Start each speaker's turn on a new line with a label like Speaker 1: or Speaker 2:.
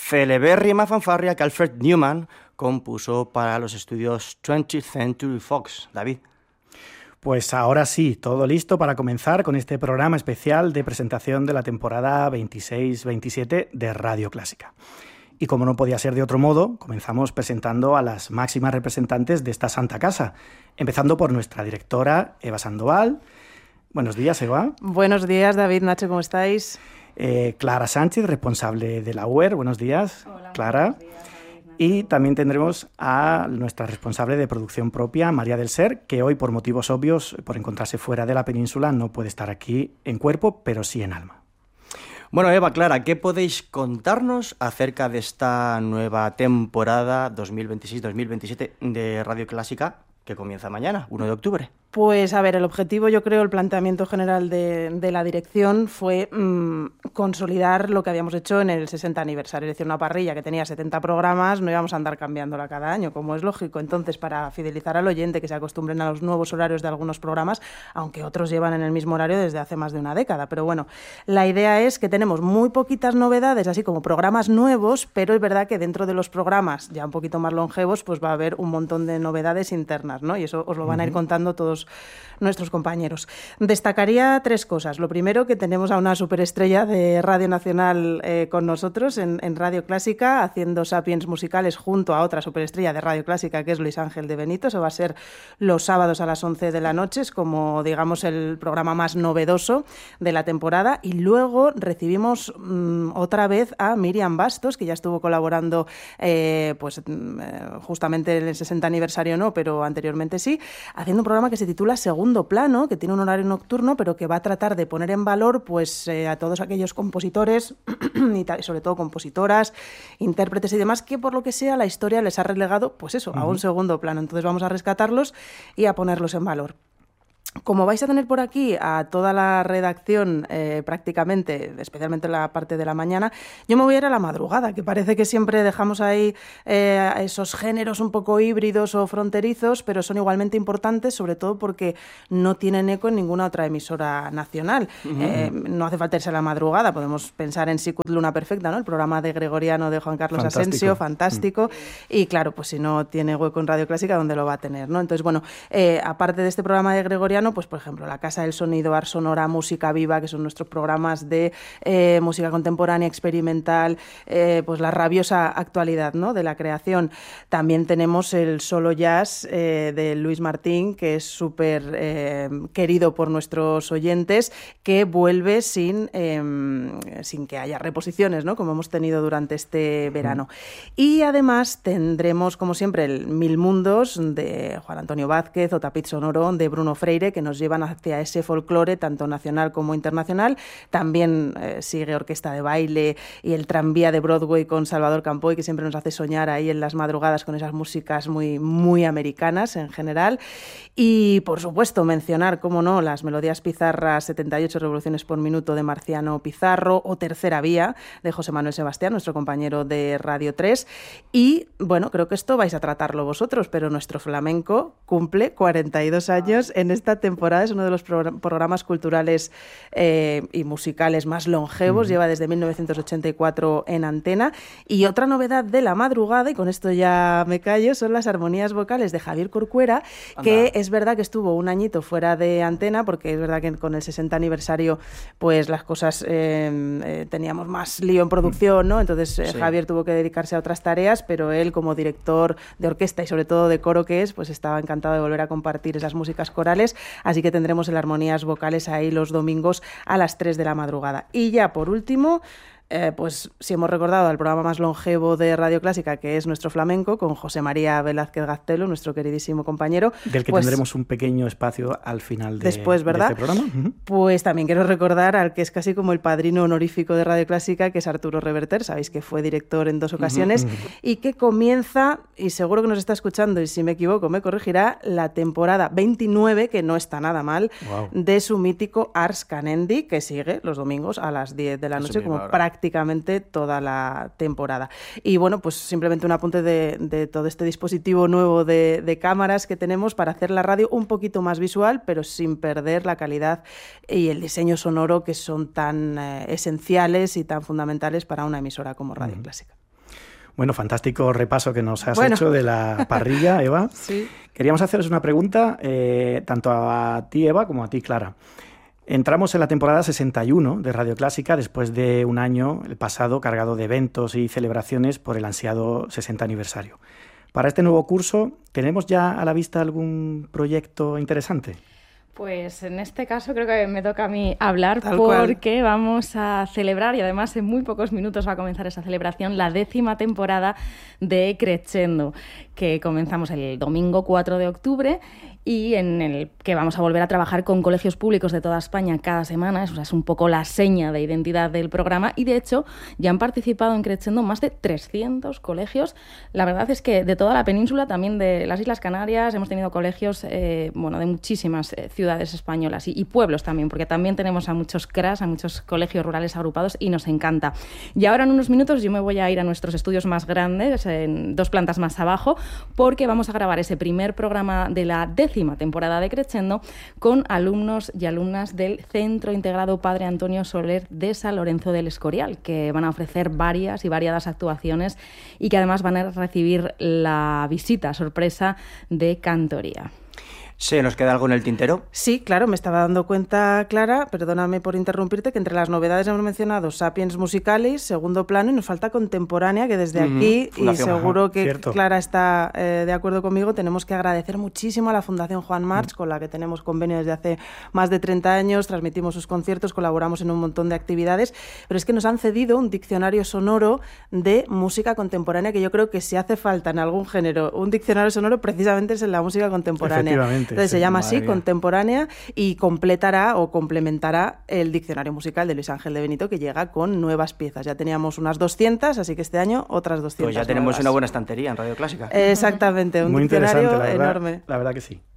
Speaker 1: celebérrima fanfarria que Alfred Newman compuso para los estudios 20th Century Fox. David.
Speaker 2: Pues ahora sí, todo listo para comenzar con este programa especial de presentación de la temporada 26-27 de Radio Clásica. Y como no podía ser de otro modo, comenzamos presentando a las máximas representantes de esta santa casa, empezando por nuestra directora, Eva Sandoval. Buenos días, Eva.
Speaker 3: Buenos días, David, Nacho, ¿cómo estáis?
Speaker 2: Clara Sánchez, responsable de la UER. Buenos días,
Speaker 3: Hola,
Speaker 2: Clara.
Speaker 3: buenos días, David, Nacho.
Speaker 2: Y también tendremos a nuestra responsable de producción propia, María del Ser, que hoy, por motivos obvios, por encontrarse fuera de la península, no puede estar aquí en cuerpo, pero sí en alma.
Speaker 1: Bueno, Eva, Clara, ¿qué podéis contarnos acerca de esta nueva temporada 2026-2027 de Radio Clásica que comienza mañana, 1 de octubre?
Speaker 3: Pues a ver, el objetivo, yo creo, el planteamiento general de la dirección fue consolidar lo que habíamos hecho en el 60 aniversario, es decir, una parrilla que tenía 70 programas, no íbamos a andar cambiándola cada año, como es lógico. Entonces, para fidelizar al oyente, que se acostumbren a los nuevos horarios de algunos programas, aunque otros llevan en el mismo horario desde hace más de una década. Pero bueno, la idea es que tenemos muy poquitas novedades, así como programas nuevos, pero es verdad que dentro de los programas ya un poquito más longevos, pues va a haber un montón de novedades internas, ¿no? Y eso os lo van a ir contando todos nuestros compañeros. Destacaría tres cosas. Lo primero, que tenemos a una superestrella de Radio Nacional con nosotros en Radio Clásica, haciendo Sapiens musicales junto a otra superestrella de Radio Clásica, que es Luis Ángel de Benito. Eso va a ser los sábados a las 11 de la noche, es como, digamos, el programa más novedoso de la temporada. Y luego recibimos otra vez a Miriam Bastos, que ya estuvo colaborando justamente en el 60 aniversario, no, pero anteriormente sí, haciendo un programa que se titula Segundo Plano, que tiene un horario nocturno, pero que va a tratar de poner en valor pues a todos aquellos compositores y sobre todo compositoras, intérpretes y demás, que por lo que sea la historia les ha relegado pues eso, a un segundo plano. Entonces vamos a rescatarlos y a ponerlos en valor. Como vais a tener por aquí a toda la redacción prácticamente, especialmente la parte de la mañana, yo me voy a ir a la madrugada, que parece que siempre dejamos ahí esos géneros un poco híbridos o fronterizos, pero son igualmente importantes, sobre todo porque no tienen eco en ninguna otra emisora nacional. No hace falta irse a la madrugada, podemos pensar en Sicut Luna Perfecta, ¿no? El programa de Gregoriano de Juan Carlos Asensio, fantástico. Y claro, pues si no tiene hueco en Radio Clásica, ¿dónde lo va a tener, no? Entonces, bueno, aparte de este programa de Gregoriano, pues por ejemplo, La Casa del Sonido, Ars Sonora, Música Viva, que son nuestros programas de música contemporánea, experimental, pues la rabiosa actualidad, ¿no?, de la creación. También tenemos el Solo Jazz de Luis Martín, que es súper querido por nuestros oyentes, que vuelve sin que haya reposiciones, ¿no?, como hemos tenido durante este verano. Y además tendremos, como siempre, el Mil Mundos de Juan Antonio Vázquez o Tapiz Sonoro de Bruno Freire, que nos llevan hacia ese folclore tanto nacional como internacional. También sigue Orquesta de Baile y el Tranvía de Broadway con Salvador Campoy, que siempre nos hace soñar ahí en las madrugadas con esas músicas muy, muy americanas en general. Y, por supuesto, mencionar, cómo no, las melodías pizarras 78 revoluciones por minuto de Marciano Pizarro o Tercera Vía de José Manuel Sebastián, nuestro compañero de Radio 3. Y, bueno, creo que esto vais a tratarlo vosotros, pero nuestro flamenco cumple 42 años en esta temporada. Es uno de los programas culturales y musicales más longevos. Lleva desde 1984 en antena. Y otra novedad de la madrugada, y con esto ya me callo, son las armonías vocales de Javier Corcuera, que es verdad que estuvo un añito fuera de antena, porque es verdad que con el 60 aniversario pues las cosas teníamos más lío en producción, ¿no? Entonces sí, Javier tuvo que dedicarse a otras tareas, pero él, como director de orquesta y sobre todo de coro que es, pues estaba encantado de volver a compartir esas músicas corales. Así que tendremos el Armonías Vocales ahí los domingos a las 3 de la madrugada. Y ya por último, pues si hemos recordado al programa más longevo de Radio Clásica, que es nuestro flamenco, con José María Velázquez Gaztelo, nuestro queridísimo compañero.
Speaker 2: Del que pues tendremos un pequeño espacio al final
Speaker 3: después, ¿verdad?,
Speaker 2: de este programa.
Speaker 3: Pues también quiero recordar al que es casi como el padrino honorífico de Radio Clásica, que es Arturo Reverter. Sabéis que fue director en 2 ocasiones y que comienza, y seguro que nos está escuchando, y si me equivoco me corregirá, la temporada 29, que no está nada mal, de su mítico Ars Canendi, que sigue los domingos a las 10 de la noche, como prácticamente toda la temporada. Y bueno, pues simplemente un apunte de todo este dispositivo nuevo de cámaras que tenemos para hacer la radio un poquito más visual, pero sin perder la calidad y el diseño sonoro, que son tan esenciales y tan fundamentales para una emisora como Radio Clásica.
Speaker 2: Bueno, fantástico repaso que nos has hecho de la parrilla, Eva.
Speaker 3: Sí.
Speaker 2: Queríamos haceros una pregunta tanto a ti, Eva, como a ti, Clara. Entramos en la temporada 61 de Radio Clásica después de un año, el pasado, cargado de eventos y celebraciones por el ansiado 60 aniversario. Para este nuevo curso, ¿tenemos ya a la vista algún proyecto interesante?
Speaker 4: Pues en este caso creo que me toca a mí hablar
Speaker 3: porque
Speaker 4: vamos a celebrar, y además en muy pocos minutos va a comenzar esa celebración, la 10ª temporada de Crescendo, que comenzamos el domingo 4 de octubre y en el que vamos a volver a trabajar con colegios públicos de toda España cada semana. Eso es un poco la seña de identidad del programa y de hecho ya han participado en Crescendo más de 300 colegios. La verdad es que de toda la península, también de las Islas Canarias, hemos tenido colegios de muchísimas ciudades españolas y pueblos también, porque también tenemos a muchos CRAs, a muchos colegios rurales agrupados y nos encanta. Y ahora en unos minutos yo me voy a ir a nuestros estudios más grandes, en 2 plantas más abajo, porque vamos a grabar ese primer programa de la 10ª temporada de Crescendo con alumnos y alumnas del Centro Integrado Padre Antonio Soler de San Lorenzo del Escorial, que van a ofrecer varias y variadas actuaciones y que además van a recibir la visita sorpresa de cantoría.
Speaker 1: ¿Se nos queda algo en el tintero?
Speaker 3: Sí, claro, me estaba dando cuenta, Clara, perdóname por interrumpirte, que entre las novedades hemos mencionado Sapiens Musicalis, segundo plano, y nos falta Contemporánea, que desde aquí, y seguro que
Speaker 2: cierto.
Speaker 3: Clara está de acuerdo conmigo, tenemos que agradecer muchísimo a la Fundación Juan March, con la que tenemos convenio desde hace más de 30 años, transmitimos sus conciertos, colaboramos en un montón de actividades, pero es que nos han cedido un diccionario sonoro de música contemporánea, que yo creo que si hace falta en algún género un diccionario sonoro, precisamente es en la música contemporánea. Entonces se llama así, Contemporánea, y completará o complementará el diccionario musical de Luis Ángel de Benito, que llega con nuevas piezas. Ya teníamos unas 200, así que este año otras 200
Speaker 1: Pues ya tenemos
Speaker 3: nuevas.
Speaker 1: una buena estantería en Radio Clásica.
Speaker 3: Exactamente, un
Speaker 2: Muy
Speaker 3: diccionario
Speaker 2: interesante,
Speaker 3: enorme.
Speaker 2: La verdad que sí.